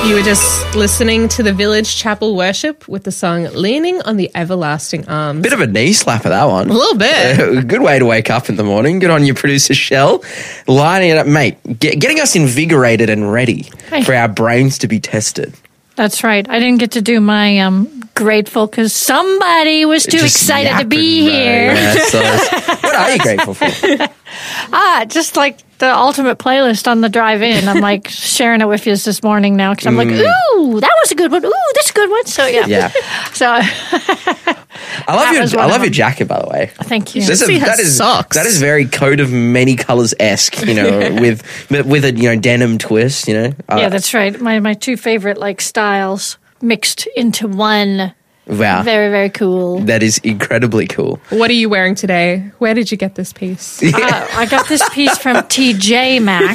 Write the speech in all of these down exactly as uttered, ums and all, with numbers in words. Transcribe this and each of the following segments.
You were just listening to the Village Chapel Worship with the song Leaning on the Everlasting Arms. Bit of a knee slapper, that one. A little bit. Uh, good way to wake up in the morning. Good on your producer, Shell. Lining it up, mate. Get, getting us invigorated and ready Hey. for our brains to be tested. That's right. I didn't get to do my um, grateful because somebody was too Just excited to yapping, be bro. here. Yeah, so what are you grateful for? Ah, just like the ultimate playlist on the drive in. I'm like sharing it with you this morning now because I'm like, ooh, that was a good one. Ooh, this is a good one. So yeah. Yeah. So I love That your was I one love of your them. jacket, by the way. thank you. This is- See her that is socks. that is very coat of many colors esque, you know, with with a you know denim twist, you know. Uh, Yeah, that's right. My my two favorite like styles mixed into one. wow, Very, very cool. that is incredibly cool. What are you wearing today? Where did you get this piece? Uh, I got this piece from T J Maxx.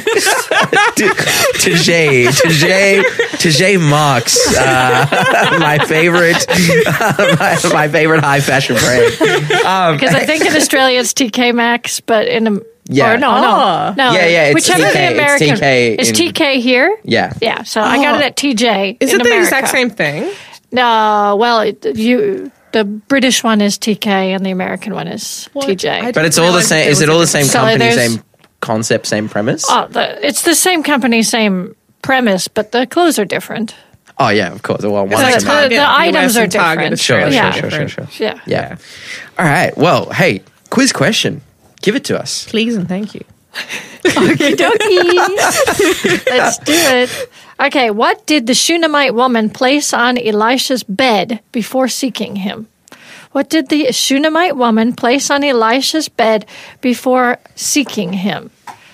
Tajay, Tajay, Tajay Marks, uh, my favorite, my, my favorite high fashion brand. Um, Because I think in Australia it's T K Maxx, but in a Yeah. or no, Oh. no, no, Yeah, yeah, it's whichever T K, the it's American T K is in- T K here. yeah, Yeah, so I got it at T J. Is in it the America. exact same thing? No, well, it, you the British one is T K and the American one is T J. I- but it's all the realize same. there Is was it a all the difference. same So company, there's- same concept, same premise? Oh, Oh, the, it's the same company, same premise, but the clothes are different. Oh, yeah, of course. Well, one It's like is the- Target. the You wear items some are Target, different. it's Sure, very Yeah. sure, sure, sure, different. sure. Yeah. Yeah. All right. Well, hey, quiz question. Give it to us. Please and thank you. Okie dokie. Let's do it. Okay, what did the Shunammite woman place on Elisha's bed before seeking him? What did the Shunammite woman place on Elisha's bed before seeking him?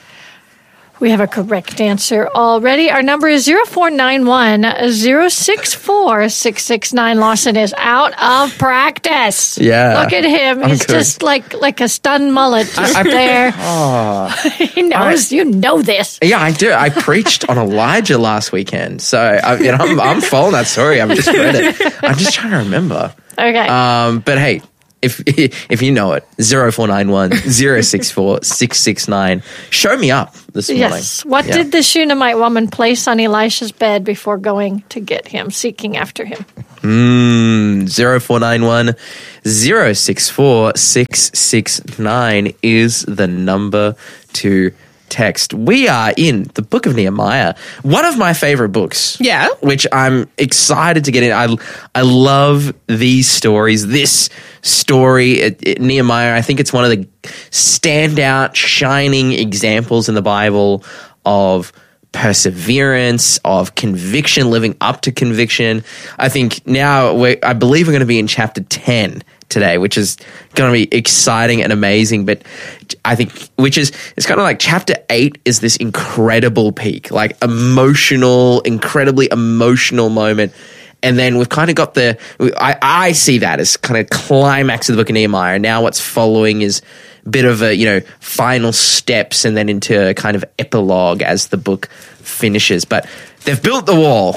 We have a correct answer already. Our number is zero four nine one, zero six four, six six nine. Lawson is out of practice. Yeah. Look at him. I'm He's good. just like like a stunned mullet just I- there. Oh. He knows. You know this. Yeah, I do. I preached on Elijah last weekend, so I, you know, I'm, I'm following that story. I've just read it. I'm just trying to remember. Okay. Um, but hey, if if you know it, zero four nine one zero six four six six nine. Show me up this morning. Yes. What Yeah. did the Shunammite woman place on Elisha's bed before going to get him, seeking after him? Mm, zero four nine one zero six four six six nine is the number to text. We are in the book of Nehemiah, one of my favorite books. Yeah. Which I'm excited to get in. I, I love these stories. This story, it, it, Nehemiah, I think it's one of the standout, shining examples in the Bible of perseverance, of conviction, living up to conviction. I think now, we're, I believe we're going to be in chapter ten today, which is going to be exciting and amazing. But I think, which is, it's kind of like chapter eight is this incredible peak, like emotional, incredibly emotional moment. And then we've kind of got the, I, I see that as kind of climax of the book of Nehemiah. Now what's following is a bit of a, you know, final steps and then into a kind of epilogue as the book finishes. But they've built the wall.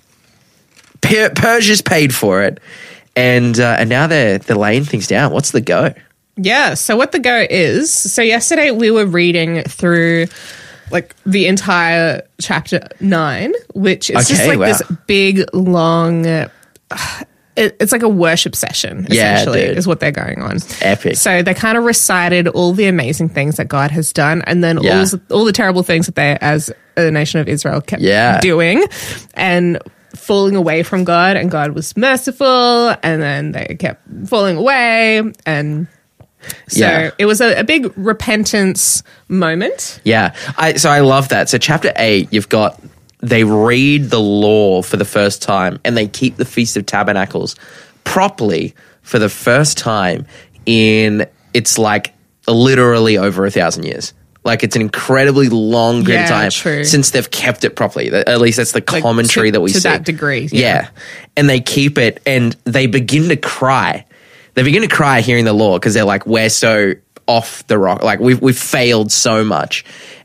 Per- Persia's paid for it. And uh, and now they're, they're laying things down. What's the go? Yeah. So what the go is, so yesterday we were reading through like the entire chapter nine, which is just Okay, like wow. this big, long, uh, it, it's like a worship session, Yeah, essentially, dude. is what they're going on. Epic. So they kind of recited all the amazing things that God has done and then Yeah. all, all the terrible things that they, as a nation of Israel, kept Yeah. doing and falling away from God, and God was merciful, and then they kept falling away, and so Yeah. it was a, a big repentance moment. Yeah. I so I love that. So chapter eight, you've got they read the law for the first time and they keep the Feast of Tabernacles properly for the first time in it's like literally over a thousand years. Like it's an incredibly long period of Yeah, time true. since they've kept it properly. At least that's the Like, commentary to- that we to see. that degree, Yeah. yeah. And they keep it and they begin to cry. They begin to cry hearing the law because they're like, we're so off the rock. Like we've, we've failed so much.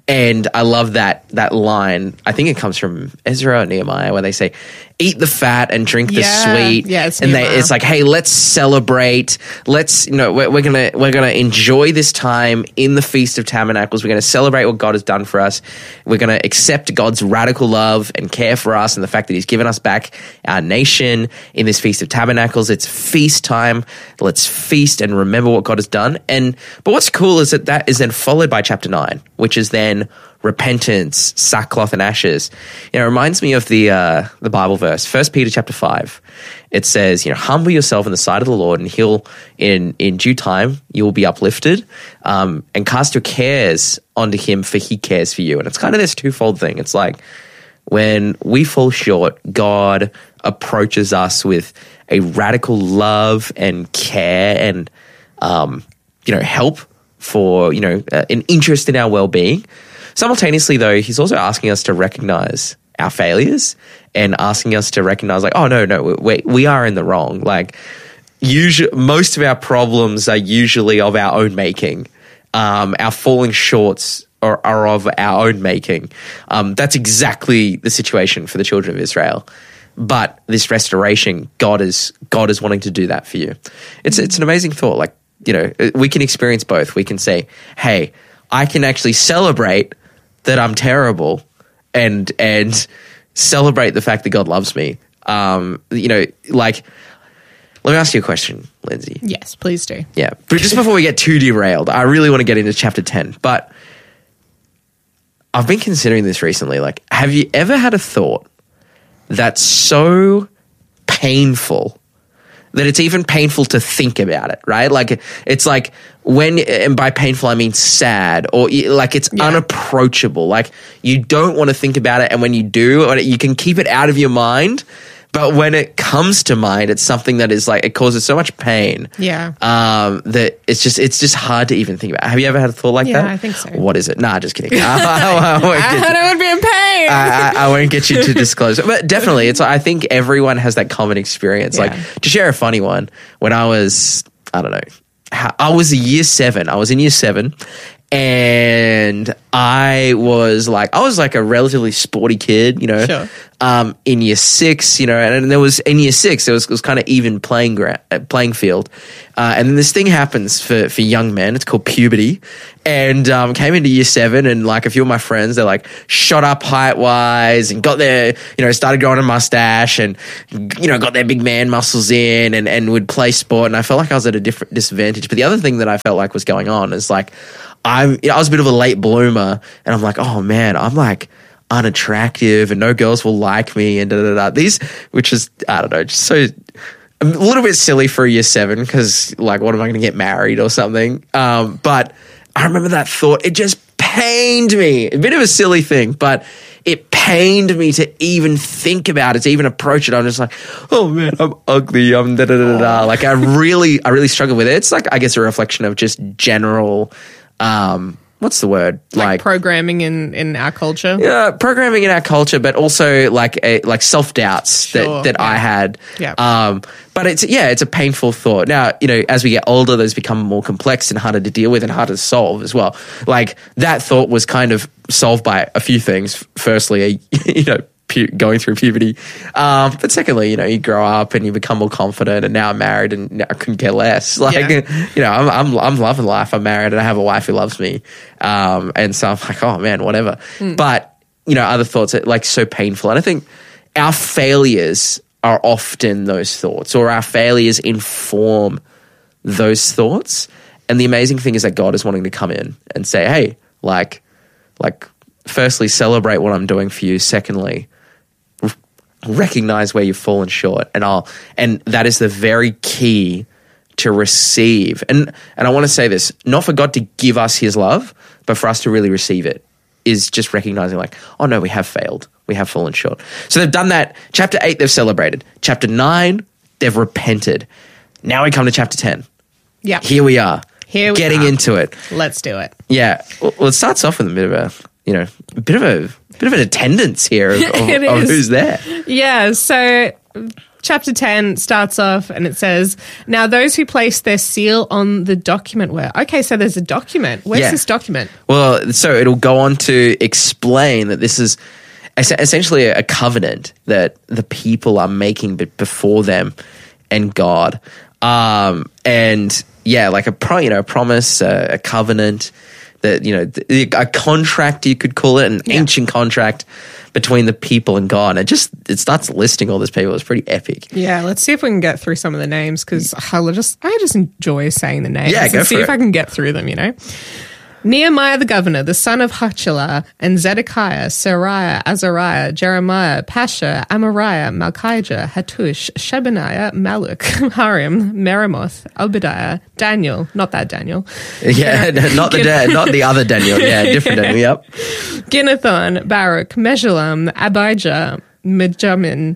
And I love that that line. I think it comes from Ezra or Nehemiah, where they say, "Eat the fat and drink the Yeah. sweet." Yeah, it's and they, Nehemiah. it's like, "Hey, let's celebrate. Let's you know we're, we're gonna we're gonna enjoy this time in the Feast of Tabernacles. We're gonna celebrate what God has done for us. We're gonna accept God's radical love and care for us, and the fact that He's given us back our nation in this Feast of Tabernacles. It's feast time. Let's feast and remember what God has done." And but what's cool is that that is then followed by chapter nine, which is then repentance, sackcloth and ashes. You know, it reminds me of the uh, the Bible verse, First Peter chapter five. It says, you know, humble yourself in the sight of the Lord, and He'll in in due time you will be uplifted. Um, and cast your cares onto Him, for He cares for you. And it's kind of this twofold thing. It's like when we fall short, God approaches us with a radical love and care and um, you know help for you know uh, an interest in our well-being. Simultaneously, though, He's also asking us to recognize our failures and asking us to recognize, like, oh, no, no, we, we are in the wrong. Like, usually, most of our problems are usually of our own making. Um, our falling shorts are, are of our own making. Um, that's exactly the situation for the children of Israel. But this restoration, God is God is wanting to do that for you. It's it's an amazing thought. Like, you know, we can experience both. We can say, hey, I can actually celebrate that I'm terrible and and celebrate the fact that God loves me. Um, you know, like, let me ask you a question, Lindsay. Yes, please do. Yeah. But just before we get too derailed, I really want to get into chapter ten. But I've been considering this recently. Like, have you ever had a thought that's so painful that it's even painful to think about it, right? Like, it's like when, and by painful, I mean sad, or like it's Yeah. unapproachable. Like, you don't want to think about it, and when you do, you can keep it out of your mind, but when it comes to mind, it's something that is like, it causes so much pain. Yeah. Um, that it's just, it's just hard to even think about. Have you ever had a thought like Yeah, that? I think so. What is it? Nah, just kidding. I, I, I won't I get- thought I would be in pain. I, I, I won't get you to disclose it, but definitely, it's. I think everyone has that common experience. Yeah. Like, to share a funny one, when I was, I don't know, how- I was a year seven. I was in year seven, and I was like, I was like a relatively sporty kid, you know. Sure. Um, in year six, you know, and, and there was in year six, there was, it was kind of even playing ground, uh, playing field, uh, and then this thing happens for for young men. It's called puberty, and um, came into year seven, and like a few of my friends, they're like shot up height wise, and got their, you know, started growing a mustache, and you know, got their big man muscles in, and and would play sport, and I felt like I was at a different disadvantage. But the other thing that I felt like was going on is like, I'm, you know, I was a bit of a late bloomer, and I'm like, oh man, I'm like unattractive and no girls will like me and da da da. These, which is, I don't know, just so a little bit silly for a year seven, because like, what am I going to get married or something? Um, but I remember that thought. It just pained me. A bit of a silly thing, but it pained me to even think about it, to even approach it. I'm just like, oh man, I'm ugly. I'm da da da da. Like, I really, I really struggle with it. It's like, I guess, a reflection of just general, um, what's the word? like, programming in, in our culture. Yeah, programming in our culture, but also like a, like self doubts Sure, that, that yeah. I had. Yeah. Um, but it's yeah, it's a painful thought. Now, you know, as we get older, those become more complex and harder to deal with and harder to solve as well. Like, that thought was kind of solved by a few things. Firstly, you know, pu- going through puberty, um, but secondly, you know, you grow up and you become more confident. And now I'm married, and now I couldn't care less. Like, Yeah. you know, I'm I'm I'm loving life. I'm married, and I have a wife who loves me. Um, and so I'm like, oh man, whatever. But, you know, other thoughts are like so painful. And I think our failures are often those thoughts, or our failures inform those thoughts. And the amazing thing is that God is wanting to come in and say, hey, like, like, firstly, celebrate what I'm doing for you. Secondly, r- recognize where you've fallen short. And I'll, and that is the very key to receive. And and I want to say this, not for God to give us his love, but for us to really receive it, is just recognizing like, oh no, we have failed. We have fallen short. So they've done that. Chapter eight, they've celebrated. Chapter nine, they've repented. Now we come to chapter ten. Yeah. Here we are. Here we getting are. into it. Let's do it. Yeah. Well, it starts off with a bit of a, you know, a bit of a bit of an attendance here of, of, It of is. who's there. Yeah. So chapter ten starts off and it says, now those who place their seal on the document were. Okay, so there's a document. Where's Yeah. this document? Well, so it'll go on to explain that this is es- essentially a covenant that the people are making be- before them and God. Um, and yeah, like a pro, you know, a promise, a, a covenant, that, you know, th- a contract, you could call it, an Yeah. ancient contract between the people and God. And it just, it starts listing all these people. It's pretty epic. Yeah, let's see if we can get through some of the names because I just I just enjoy saying the names. Yeah, go and see for if it. I can get through them, you know. Nehemiah the governor, the son of Hachaliah, and Zedekiah, Sariah, Azariah, Jeremiah, Pasha, Amariah, Malchijah, Hattush, Shebaniah, Maluk, Harim, Meremoth, Obadiah, Daniel, not that Daniel, Yeah, not the da- not the other Daniel. Yeah, different Daniel. Yep. Ginnethon, Baruch, Meshullam, Abijah, Mijamin,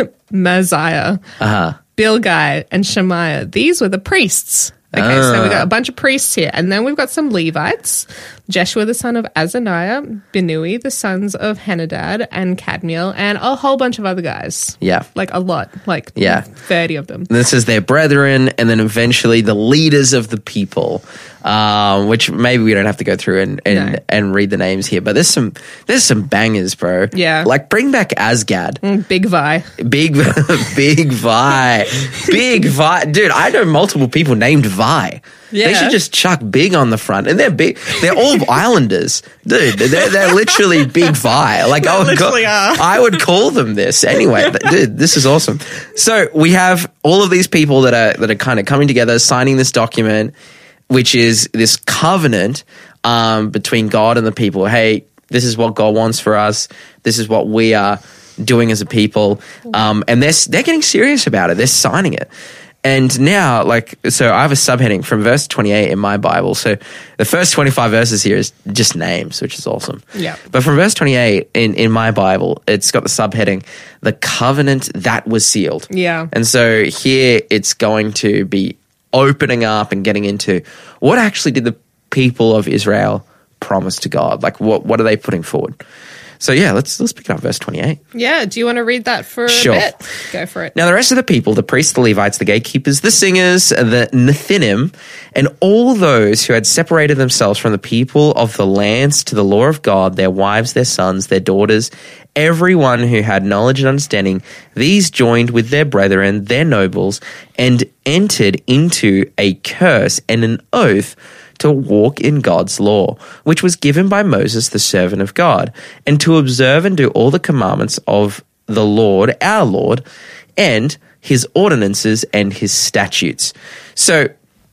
Maziah, Uh-huh. Bilgai, and Shemaiah. These were the priests. Okay, so we've got a bunch of priests here. And then we've got some Levites. Jeshua, the son of Azaniah, Binui, the sons of Henadad, and Cadmiel, and a whole bunch of other guys. Yeah. Like a lot. Like Yeah. thirty of them. This is their brethren, and then eventually the leaders of the people, um, which maybe we don't have to go through and and, No. and read the names here. But there's some there's some bangers, bro. Yeah. like bring back Asgad, Mm, Big Vi. big big Vi, big Vi, dude. I know multiple people named Vi. They Yeah. should just chuck big on the front, and they're big. They're all Islanders, dude. They're, they're literally big Vi. Like I would, literally ca- are. I would call them this anyway. Th- Dude, this is awesome. So we have all of these people that are that are kind of coming together, signing this document, which is this covenant um, between God and the people. Hey, this is what God wants for us. This is what we are doing as a people, um, and they're they're getting serious about it. They're signing it. And now, like, so I have a subheading from verse twenty-eight in my Bible. So the first twenty-five verses here is just names, which is awesome. Yeah. But from verse twenty-eight in, in my Bible, it's got the subheading, the covenant that was sealed. Yeah. And so here it's going to be opening up and getting into what actually did the people of Israel promise to God? Like, what, what are they putting forward? So yeah, let's let's pick it up, verse twenty-eight. Yeah. Do you want to read that for Sure. a bit? Go for it. Now the rest of the people, the priests, the Levites, the gatekeepers, the singers, the Nethinim, and all those who had separated themselves from the people of the lands to the law of God, their wives, their sons, their daughters, everyone who had knowledge and understanding, these joined with their brethren, their nobles, and entered into a curse and an oath to walk in God's law, which was given by Moses, the servant of God, and to observe and do all the commandments of the Lord, our Lord, and his ordinances and his statutes. So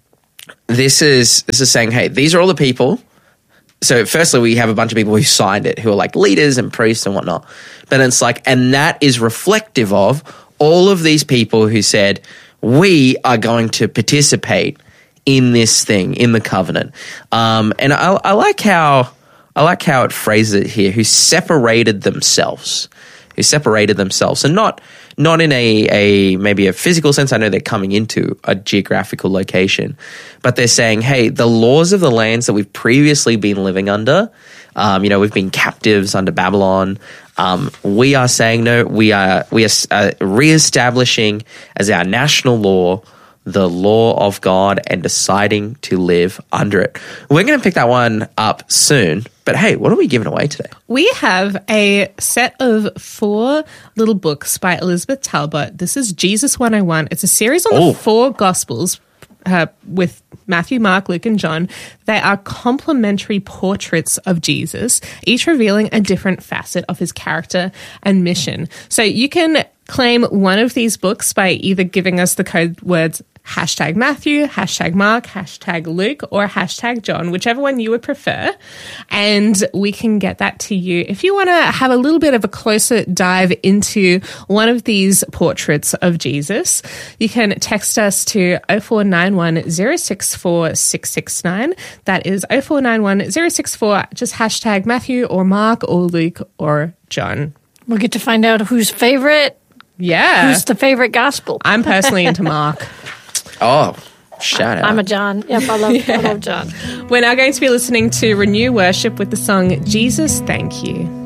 this is this is saying, hey, these are all the people. So firstly, we have a bunch of people who signed it, who are like leaders and priests and whatnot. But it's like, and that is reflective of all of these people who said, we are going to participate in this thing, in the covenant. Um, and I, I like how I like how it phrases it here, who separated themselves. Who separated themselves. And not not in a, a maybe a physical sense. I know they're coming into a geographical location. But they're saying, hey, the laws of the lands that we've previously been living under, um, you know, we've been captives under Babylon. Um, we are saying, no, we are, we are uh, reestablishing as our national law the law of God and deciding to live under it. We're going to pick that one up soon. But hey, what are we giving away today? We have a set of four little books by Elizabeth Talbot. This is Jesus one oh one. It's a series on Oh. the four Gospels uh, with Matthew, Mark, Luke, and John. They are complementary portraits of Jesus, each revealing a different facet of his character and mission. So you can claim one of these books by either giving us the code words hashtag Matthew, hashtag Mark, hashtag Luke, or hashtag John, whichever one you would prefer. And we can get that to you. If you want to have a little bit of a closer dive into one of these portraits of Jesus, you can text us to oh four nine one, oh six four, six six nine. That is oh four nine one, oh six four, just hashtag Matthew or Mark or Luke or John. We'll get to find out who's favorite, Yeah. who's the favorite gospel. I'm personally into Mark. Oh, shout out. I'm a John. Yep, I love, I love John. We're now going to be listening to Renew Worship with the song Jesus, Thank You.